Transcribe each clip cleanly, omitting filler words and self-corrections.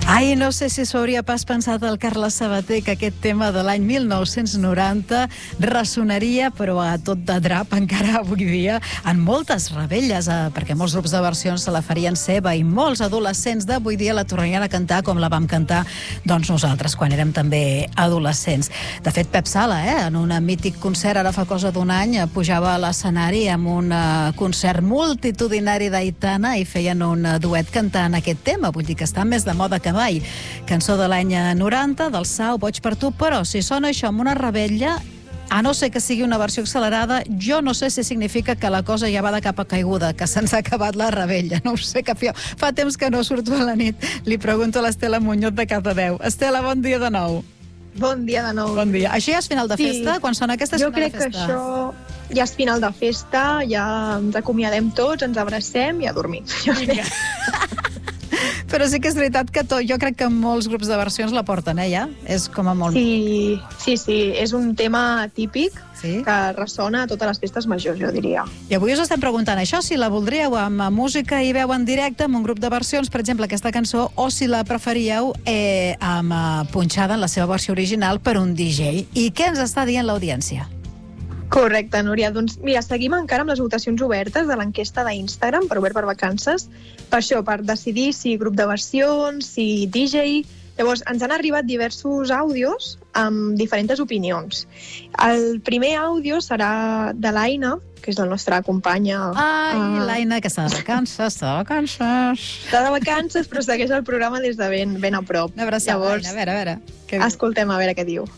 Ai, no sé si s'ho hauria pas pensat el Carles Sabater que aquest tema de l'any 1990 ressonaria, però a tot de drap encara avui dia en moltes revetlles, perquè molts grups de versions se la farien seva i molts adolescents d'avui dia la tornarien a cantar com la vam cantar doncs nosaltres quan érem també adolescents. De fet, Pep Sala, en un mític concert ara fa cosa d'un any, pujava a l'escenari amb un concert multitudinari d'Aitana i feien un duet cantant aquest tema, vull dir que està més de moda que mai. Cançó de l'any 90, del Sau, Boig per tu, però si sona això amb una revetlla, a no ser que sigui una versió accelerada, jo no sé si significa que la cosa ja va de capa caiguda, que se'ns ha acabat la revetlla. No ho sé, que fa temps que no surto a la nit. Li pregunto a l'Estela Muñoz de Cardedeu. Estela, bon dia de nou. Bon dia de nou. Bon dia. Això ja és final de festa? Quan sona aquesta és final de festa? Jo crec que això ja és final de festa, ja ens acomiadem tots, ens abracem i a dormir. Vinga. Però sí que és veritat que jo crec que molts grups de versions la porten, ja? És com a molt... Sí, és un tema típic que ressona a totes les festes majors, jo diria. I avui us estem preguntant això, si la voldríeu amb música i veu en directe, amb un grup de versions, per exemple, aquesta cançó, o si la preferíeu amb punxada en la seva versió original per un DJ. I què ens està dient l'audiència? Correcte, Núria. Doncs mira, seguim encara amb les votacions obertes de l'enquesta d'Instagram per Obert per Vacances, per això, per decidir si grup de versions, si DJ... Llavors, ens han arribat diversos àudios amb diferents opinions. El primer àudio serà de l'Aina, que és la nostra companya... Ai, l'Aina, que està de vacances, Està de vacances, però segueix el programa des de ben a prop. Una abraçada, Aina, a veure. Escoltem a veure què diu.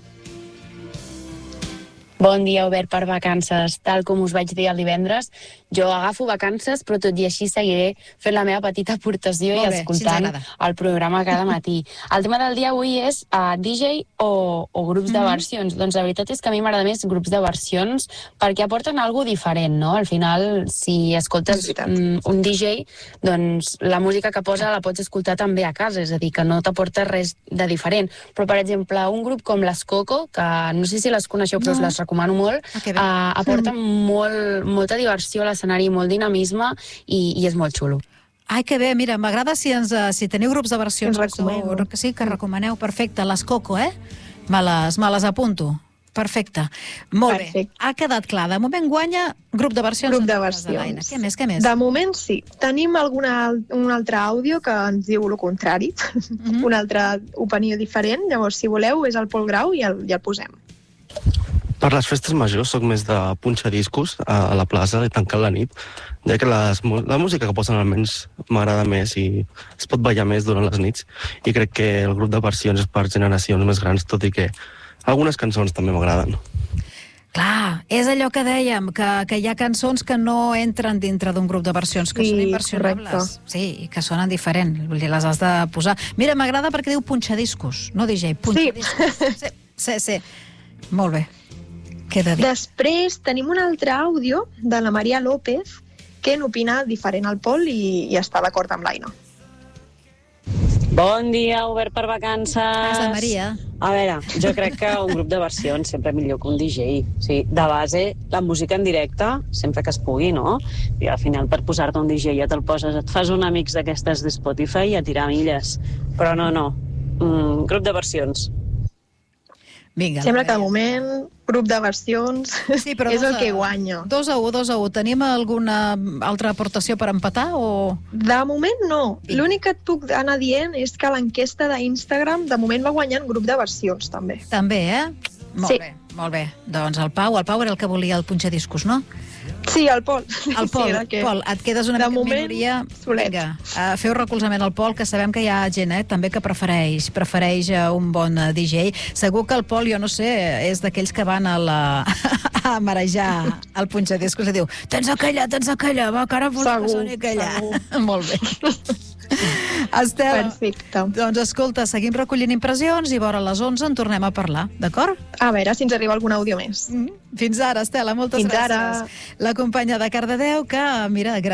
Bon dia, Obert per Vacances. Tal com us vaig dir el divendres, jo agafo vacances, però tot i així seguiré fent la meva petita aportació i escoltant el programa cada matí. El tema del dia avui és DJ o grups de versions. Doncs la veritat és que a mi m'agrada més grups de versions perquè aporten alguna diferent, no? Al final, si escoltes un DJ, doncs la música que posa la pots escoltar també a casa, és a dir, que no t'aporta res de diferent. Però, per exemple, un grup com les Coco, que no sé si les coneixeu, però us les recomano molt, aporta molta diversió a l'escenari, molt dinamisme i és molt xulo. Ai, que bé, mira, m'agrada si teniu grups de versions que sí, que recomaneu, perfecte. Les Coco, me les apunto. Perfecte. Molt bé. Ha quedat clar. De moment guanya grup de versions. Grup de versions. Què més? De moment sí. Tenim un altre àudio que ens diu el contrari, una altra opinió diferent. Llavors, si voleu, és el Pol Grau i el posem. Per les festes majors soc més de punxar discos a la plaça i tancar la nit, ja que la música que posen almenys m'agrada més i es pot ballar més durant les nits, i crec que el grup de versions és per generacions més grans, tot i que algunes cançons també m'agraden. Clar, és allò que dèiem, que hi ha cançons que no entren dintre d'un grup de versions, que són inversionables. Sí, i que sonen diferent, vull dir, les has de posar. Mira, m'agrada perquè diu punxadiscos, no DJ, punxadiscos. Sí. Molt bé. Després tenim un altre àudio de la Maria López que n'opina diferent al Pol i està d'acord amb l'Aina. Bon dia, Obert per Vacances. Casa Maria. A veure, jo crec que un grup de versions sempre millor que un DJ. O sigui, de base, la música en directe, sempre que es pugui, no? I al final, per posar-te un DJ ja te'l poses, et fas un mix d'aquestes de Spotify i a tirar milles. Però no. Grup de versions. Vinga, sembla que de moment grup de versions és el que guanya. 2-1. Tenim alguna altra aportació per empatar? De moment no. L'únic que et puc anar dient és que l'enquesta d'Instagram de moment va guanyant grup de versions també. També, Molt bé. Doncs el Pau era el que volia el punxadiscos, no? Sí, el Pol. Pol, et quedes una mica en minoria. Vinga, feu recolzament al Pol, que sabem que hi ha gent també que prefereix un bon DJ. Segur que el Pol, jo no sé, és d'aquells que van a marejar el punxadiscos i diu tens aquella, va, que ara vols que soni aquella. Molt bé. Estela, doncs escolta, seguim recollint impressions i vora les 11 en tornem a parlar, d'acord? A veure si ens arriba algun àudio més. Fins ara, Estela, moltes gràcies. La companya de Cardedeu que, mira,